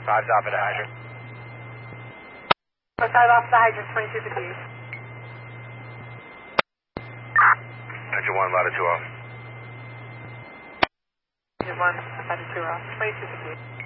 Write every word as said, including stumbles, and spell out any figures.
Five's off at the hydrant. Five off the hydrant, twenty-two fifty. Engine one, ladder two off. Engine one, ladder two off, twenty-two fifty.